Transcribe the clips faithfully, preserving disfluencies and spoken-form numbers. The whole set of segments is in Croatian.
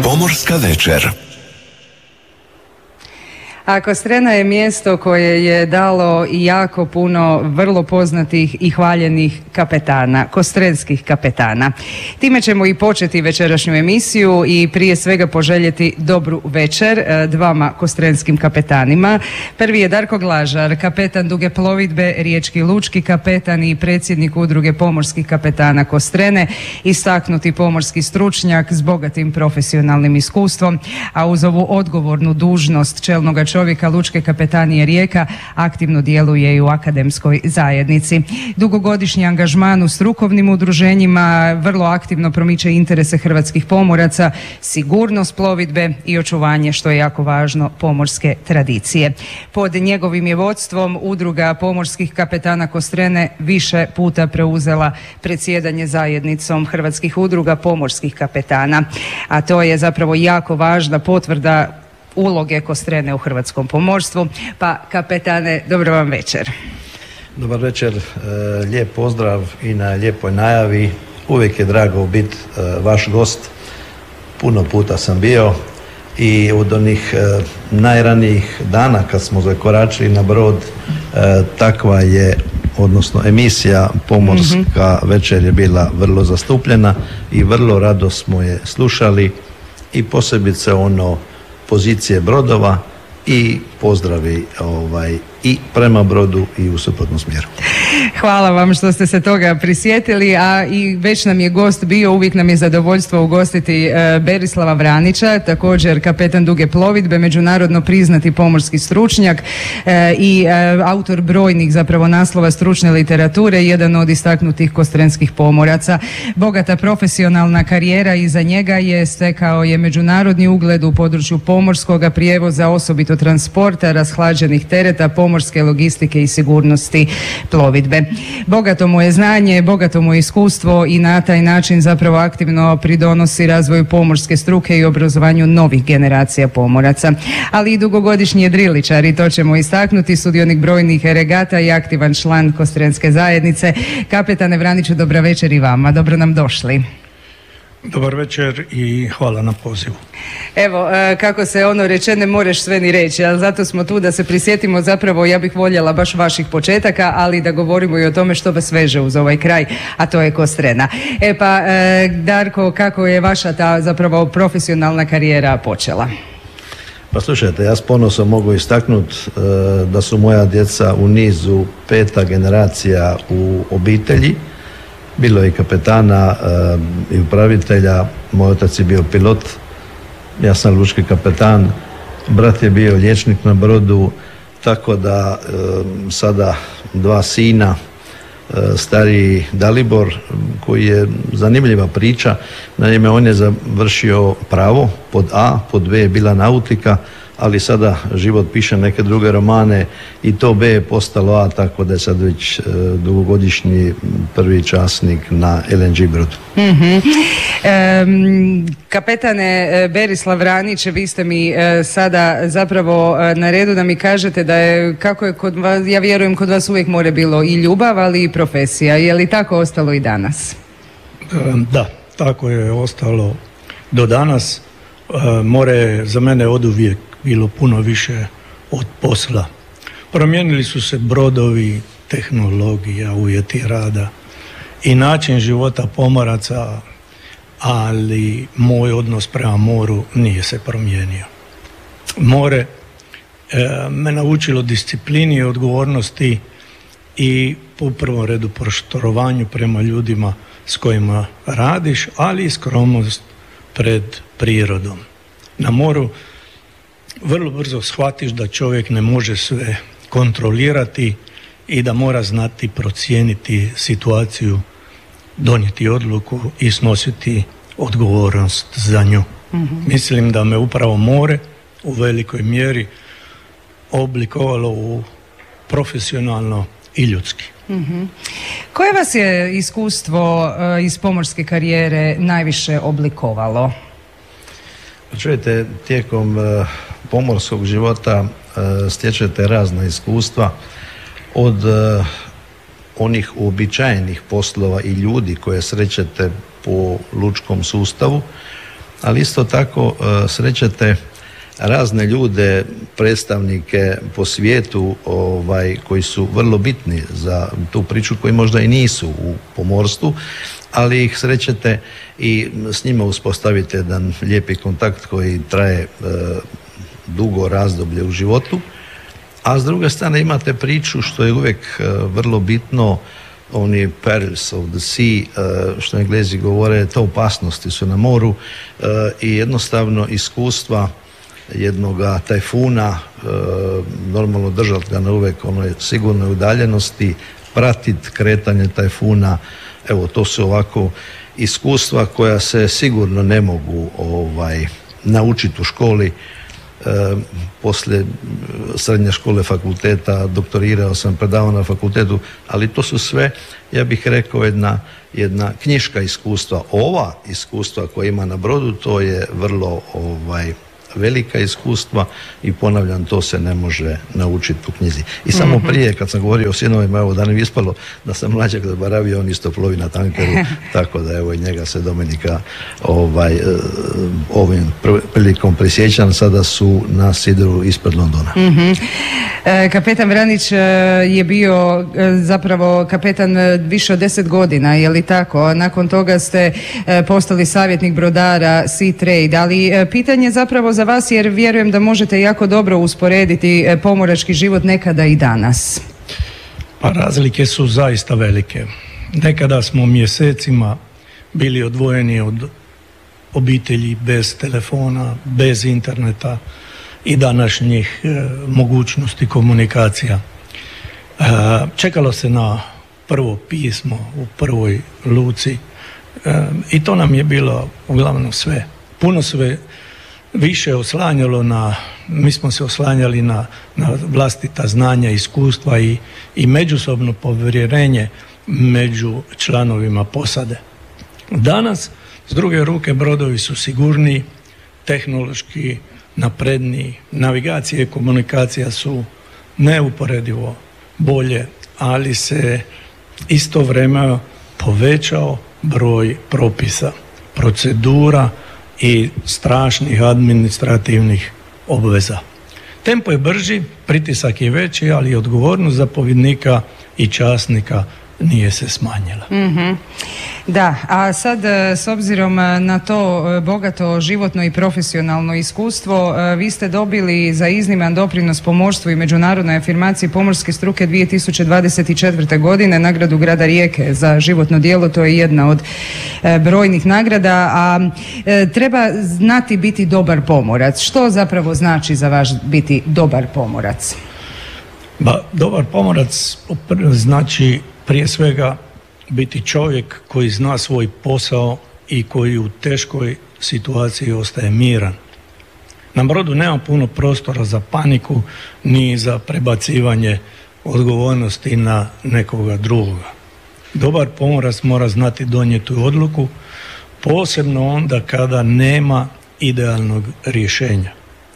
Pomorska večer. A Kostrena je mjesto koje je dalo jako puno vrlo poznatih i hvaljenih kapetana, kostrenskih kapetana. Time ćemo i početi večerašnju emisiju i prije svega poželjeti dobru večer dvama kostrenskim kapetanima. Prvi je Darko Glažar, kapetan Duge plovidbe, riječki lučki kapetan i predsjednik udruge pomorskih kapetana Kostrene, istaknuti pomorski stručnjak s bogatim profesionalnim iskustvom, a uz ovu odgovornu dužnost čelnoga čovjeka Lučke kapetanije Rijeka aktivno djeluje i u akademskoj zajednici. Dugogodišnji angažman u strukovnim udruženjima, vrlo aktivno promiče interese hrvatskih pomoraca, sigurnost plovidbe i očuvanje, što je jako važno, pomorske tradicije. Pod njegovim je vodstvom udruga pomorskih kapetana Kostrene više puta preuzela predsjedanje zajednicom hrvatskih udruga pomorskih kapetana, a to je zapravo jako važna potvrda uloge Kostrene u hrvatskom pomorstvu. Pa kapetane, dobro vam večer. Dobar večer, lijep pozdrav i na lijepoj najavi. Uvijek je drago biti vaš gost. Puno puta sam bio i od onih najranijih dana kad smo zakoračili na brod, takva je, odnosno emisija Pomorska mm-hmm. večer je bila vrlo zastupljena i vrlo rado smo je slušali i posebice ono pozicije brodova i pozdravi ovaj, i prema brodu i u suprotnom smjeru. Hvala vam što ste se toga prisjetili, a i već nam je gost bio, uvijek nam je zadovoljstvo ugostiti e, Berislava Vranića, također kapetan Duge plovidbe, međunarodno priznati pomorski stručnjak e, i e, autor brojnih zapravo naslova stručne literature, jedan od istaknutih kostrenskih pomoraca. Bogata profesionalna karijera iza njega je, stekao je međunarodni ugled u području pomorskoga prijevoza, osobito transporta, rashlađenih tereta, pomorske logistike i sigurnosti plovidbe. Bogato mu je znanje, bogato mu je iskustvo i na taj način zapravo aktivno pridonosi razvoju pomorske struke i obrazovanju novih generacija pomoraca. Ali i dugogodišnji je driličar i to ćemo istaknuti, sudionik brojnih regata i aktivan član Kostrenske zajednice. Kapetane Vraniću, dobra večer i vama, dobro nam došli. Dobar večer i hvala na pozivu. Evo, kako se ono reče, ne moreš sve ni reći, ali zato smo tu da se prisjetimo zapravo, ja bih voljela baš vaših početaka, ali da govorimo i o tome što vas veže uz ovaj kraj, a to je Kostrena. E pa, Darko, kako je vaša ta zapravo profesionalna karijera počela? Pa slušajte, ja s ponosom mogu istaknuti da su moja djeca u nizu peta generacija u obitelji. Bilo je i kapetana i upravitelja, moj otac je bio pilot, ja sam lučki kapetan, brat je bio liječnik na brodu, tako da sada dva sina, stariji Dalibor, koji je zanimljiva priča, naime on je završio pravo, pod A, pod B je bila nautika, ali sada život piše neke druge romane i to B je postalo A, tako da je sad već e, dugogodišnji prvi časnik na L N G brodu. Mm-hmm. E, kapetane Berislav Vranić, vi ste mi e, sada zapravo e, na redu da mi kažete da je, kako je kod vas, ja vjerujem kod vas uvijek more bilo i ljubav, ali i profesija. Je li tako ostalo i danas? E, da, tako je ostalo do danas. E, more je za mene oduvijek bilo puno više od posla. Promijenili su se brodovi, tehnologija, uvjeti rada i način života pomoraca, ali moj odnos prema moru nije se promijenio. More e, me naučilo disciplini i odgovornosti i u prvom redu poštovanju prema ljudima s kojima radiš, ali i skromnost pred prirodom. Na moru vrlo brzo shvatiš da čovjek ne može sve kontrolirati i da mora znati procijeniti situaciju, donijeti odluku i snositi odgovornost za nju. Mm-hmm. Mislim da me upravo more u velikoj mjeri oblikovalo u profesionalno i ljudski. Mm-hmm. Koje vas je iskustvo uh, iz pomorske karijere najviše oblikovalo? Čujete, tijekom uh, pomorskog života uh, stječete razna iskustva od uh, onih uobičajenih poslova i ljudi koje srećete po lučkom sustavu ali isto tako srećete razne ljude, predstavnike po svijetu ovaj, koji su vrlo bitni za tu priču, koji možda i nisu u pomorstvu, ali ih srećete i s njima uspostavite jedan lijepi kontakt koji traje e, dugo razdoblje u životu. A s druge strane imate priču, što je uvijek e, vrlo bitno, oni perils of the sea, e, što Englezi govore, te opasnosti su na moru e, i jednostavno iskustva jednoga tajfuna, e, normalno držati ga na uvijek onoj sigurnoj udaljenosti, pratiti kretanje tajfuna, evo to su ovako iskustva koja se sigurno ne mogu ovaj, naučiti u školi. E, poslije srednje škole, fakulteta, doktorirao sam, predavao na fakultetu, ali to su sve, ja bih rekao, jedna, jedna knjiška iskustva. Ova iskustva koja ima na brodu, to je vrlo ovaj, velika iskustva i ponavljam, to se ne može naučiti u knjizi. I samo mm-hmm. prije, kad sam govorio o sinovima, evo da ne bi ispalo da sam mlađak zaboravio, on isto plovi na tankeru, tako da evo i njega se Dominika ovaj, ovim prilikom prisjećam, sada su na sidru ispred Londona. Mm-hmm. E, kapetan Vranić je bio zapravo kapetan više od deset godina, je li tako? Nakon toga ste postali savjetnik brodara Sea Trade, ali pitanje zapravo za vas, jer vjerujem da možete jako dobro usporediti pomorački život nekada i danas. Pa razlike su zaista velike. Nekada smo mjesecima bili odvojeni od obitelji, bez telefona, bez interneta i današnjih e, mogućnosti komunikacija. E, čekalo se na prvo pismo u prvoj luci e, i to nam je bilo uglavnom sve. Puno sve više oslanjalo na, mi smo se oslanjali na, na vlastita znanja, iskustva i, i međusobno povjerenje među članovima posade. Danas, s druge ruke, brodovi su sigurniji, tehnološki napredniji, navigacija i komunikacija su neuporedivo bolje, ali se istovremeno povećao broj propisa, procedura i strašnih administrativnih obveza. Tempo je brži, pritisak je veći, ali odgovornost zapovjednika i časnika nije se smanjila. Mm-hmm. Da, a sad s obzirom na to bogato životno i profesionalno iskustvo, vi ste dobili za izniman doprinos pomorstvu i međunarodnoj afirmaciji pomorske struke dvije tisuće dvadeset četvrte. godine nagradu grada Rijeke za životno djelo. To je jedna od brojnih nagrada, a treba znati biti dobar pomorac. Što zapravo znači za vas biti dobar pomorac? Ba, dobar pomorac znači prije svega biti čovjek koji zna svoj posao i koji u teškoj situaciji ostaje miran. Na brodu nema puno prostora za paniku ni za prebacivanje odgovornosti na nekoga drugoga. Dobar pomorac mora znati donijeti odluku, posebno onda kada nema idealnog rješenja.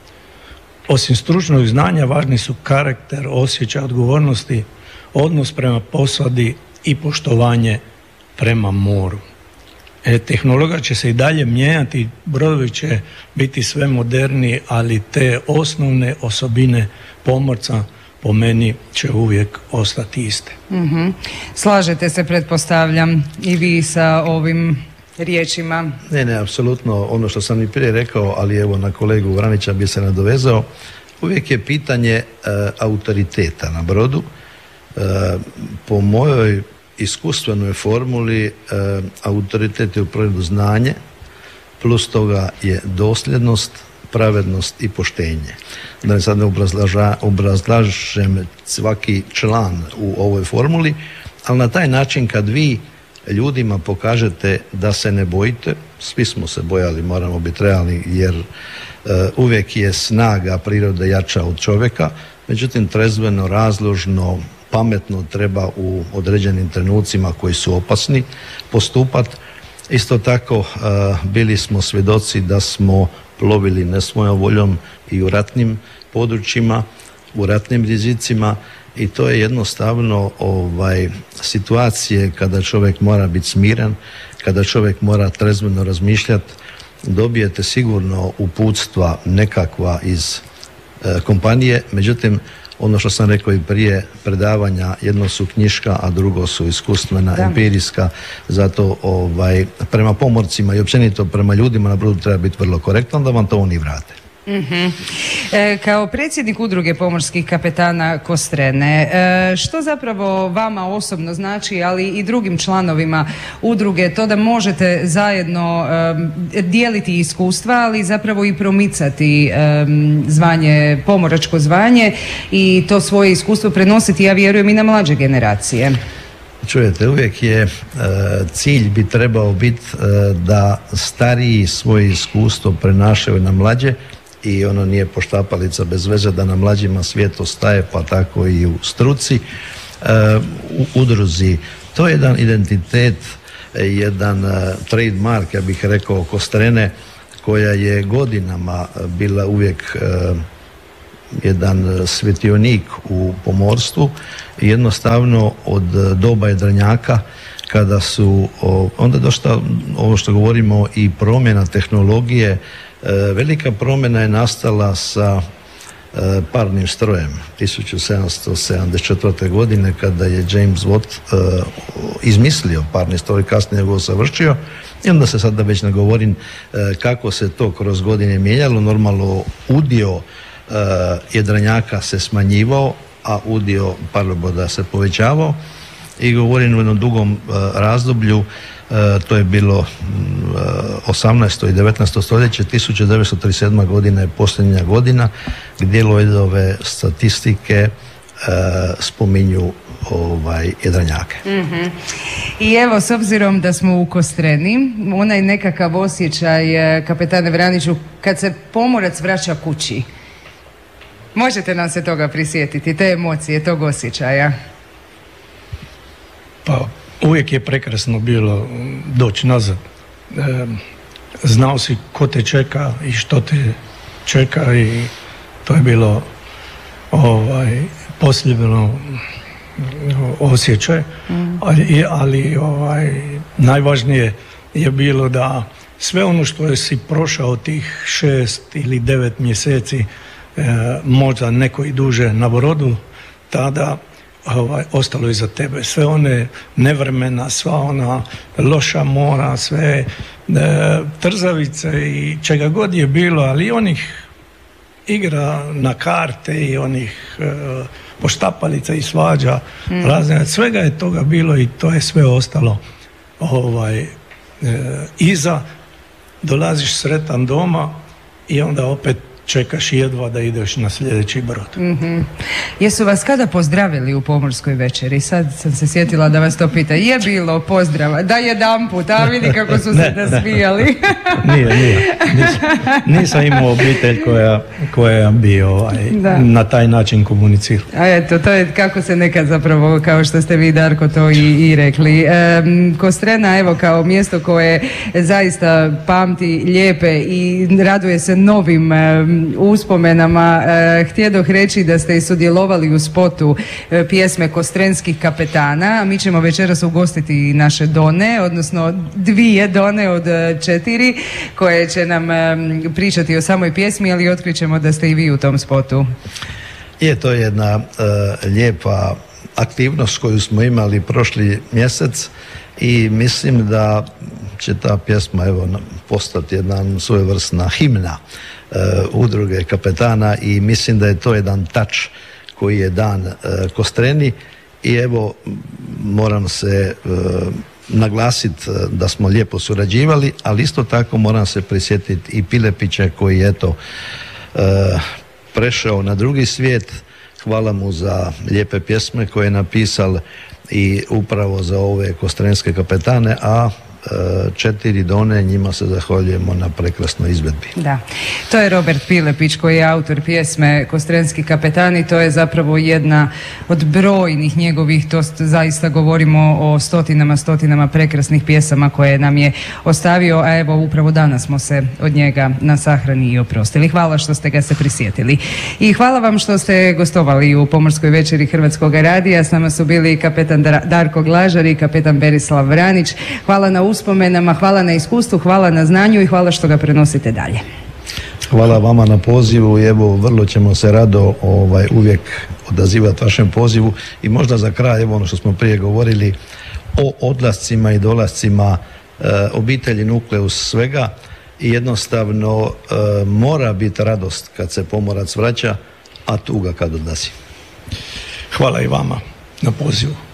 Osim stručnog znanja, važni su karakter, osjećaj odgovornosti, odnos prema posadi i poštovanje prema moru. E, tehnologija će se i dalje mijenjati, brodovi će biti sve moderniji, ali te osnovne osobine pomorca po meni će uvijek ostati iste. Mm-hmm. Slažete se, pretpostavljam, i vi sa ovim riječima? Ne, ne, apsolutno. Ono što sam i prije rekao, ali evo na kolegu Vranića bi se nadovezao, uvijek je pitanje e, autoriteta na brodu. E, po mojoj iskustvenoj formuli e, autoritet je u prvom redu znanje, plus toga je dosljednost, pravednost i poštenje. Da sad ne obrazlaža, obrazlažem svaki član u ovoj formuli, ali na taj način kad vi ljudima pokažete da se ne bojite, svi smo se bojali, moramo biti realni, jer e, uvijek je snaga prirode jača od čovjeka, međutim trezveno, razložno, pametno treba u određenim trenucima koji su opasni postupati. Isto tako e, bili smo svjedoci da smo plovili ne svojom voljom i u ratnim područjima, u ratnim rizicima, i to je jednostavno ovaj, situacije kada čovjek mora biti smiren, kada čovjek mora trezveno razmišljati dobijete sigurno uputstva nekakva iz e, kompanije, međutim ono što sam rekao i prije, predavanja, jedno su knjiška, a drugo su iskustvena, da. empirijska, zato ovaj, prema pomorcima i općenito prema ljudima na brodu treba biti vrlo korektan da vam to oni vrate. Mm-hmm. E, kao predsjednik udruge pomorskih kapetana Kostrene, e, što zapravo vama osobno znači, ali i drugim članovima udruge, to da možete zajedno e, dijeliti iskustva, ali zapravo i promicati e, zvanje, pomoračko zvanje i to svoje iskustvo prenositi, ja vjerujem, i na mlađe generacije? Čujete, uvijek je e, cilj bi trebao biti e, da stariji svoje iskustvo prenašaju na mlađe, i ono nije poštapalica bez veze da na mlađima svijet ostaje, pa tako i u struci, e, u udruzi. To je jedan identitet, jedan e, trademark, ja bih rekao, Kostrene, koja je godinama bila uvijek e, jedan svjetionik u pomorstvu. Jednostavno od doba Jedranjaka, kada su o, onda došla, ovo što govorimo, i promjena tehnologije. Velika promjena je nastala sa e, parnim strojem tisuću sedamsto sedamdeset četvrte. godine, kada je James Watt e, izmislio parni stroj, kasnije ga usavršio, i onda se sad, da već ne govorim e, kako se to kroz godine mijenjalo. Normalno udio e, jedranjaka se smanjivao, a udio parloboda se povećavao, i govorim u jednom dugom e, razdoblju. E, to je bilo osamnaesto i devetnaesto stoljeće. tisuću devetsto trideset sedma. godina je posljednja godina gdje ove statistike e, spominju ovaj, jedranjake. Mm-hmm. I evo, s obzirom da smo u Kostreni, onaj nekakav osjećaj, kapetane Vraniću, kad se pomorac vraća kući, možete nam se toga prisjetiti, te emocije, tog osjećaja? Pa uvijek je prekrasno bilo doći nazad. E, znao si ko te čeka i što te čeka, i to je bilo ovaj, posljebno osjećaj. Mm. Ali, ali ovaj, najvažnije je bilo da sve ono što si prošao tih šest ili devet mjeseci, e, možda neko i duže na brodu, tada Ovaj, ostalo iza tebe. Sve one nevremena, sva ona loša mora, sve e, trzavice i čega god je bilo, ali i onih igra na karte i onih e, poštapalica i svađa, mm. razne, svega je toga bilo, i to je sve ostalo ovaj, e, iza. Dolaziš sretan doma i onda opet čekaš jedva da ideš na sljedeći brod. Mm-hmm. Jesu vas kada pozdravili u pomorskoj večeri? Sad sam se sjetila da vas to pita. Je bilo pozdrava? Da, jedanput, a vidi kako su se nasmijali. Nije, nije. Nisam, nisam imao obitelj koja, koja bi ovaj, na taj način komunicirala. A eto, to je kako se nekad zapravo, kao što ste vi, Darko, to i, i rekli. E, Kostrena, evo, kao mjesto koje zaista pamti lijepe i raduje se novim e, uspomenama. E, htjedoh reći da ste i sudjelovali u spotu e, pjesme Kostrenskih kapetana. Mi ćemo večeras ugostiti naše Done, odnosno dvije Done od četiri, koje će nam e, pričati o samoj pjesmi, ali otkrićemo da ste i vi u tom spotu. Je, to je jedna e, lijepa aktivnost koju smo imali prošli mjesec, i mislim da će ta pjesma, evo, postati jedna svojevrsna himna e, udruge kapetana, i mislim da je to jedan tač koji je dan e, Kostreni. I evo, moram se e, naglasiti da smo lijepo surađivali, ali isto tako moram se prisjetiti i Pilepića, koji je eto e, prešao na drugi svijet. Hvala mu za lijepe pjesme koje je napisal i upravo za ove kostrenske kapetane, a četiri Done, njima se zahvaljujemo na prekrasnoj izvedbi. Da, to je Robert Pilepić, koji je autor pjesme Kostrenski kapetani. To je zapravo jedna od brojnih njegovih, to zaista govorimo o stotinama, stotinama prekrasnih pjesama koje nam je ostavio, a evo upravo danas smo se od njega na sahrani i oprostili. Hvala što ste ga se prisjetili. I hvala vam što ste gostovali u Pomorskoj večeri Hrvatskog radija. S nama su bili kapetan Darko Glažar i kapetan Berislav Vranić. Hvala na uspomenama, hvala na iskustvu, hvala na znanju i hvala što ga prenosite dalje. Hvala vama na pozivu i evo vrlo ćemo se rado ovaj, uvijek odazivati vašem pozivu i možda za kraj evo ono što smo prije govorili o odlascima i dolascima e, obitelji Nukleus svega i jednostavno e, mora biti radost kad se pomorac vraća, a tuga kad odlazi. Hvala i vama na pozivu.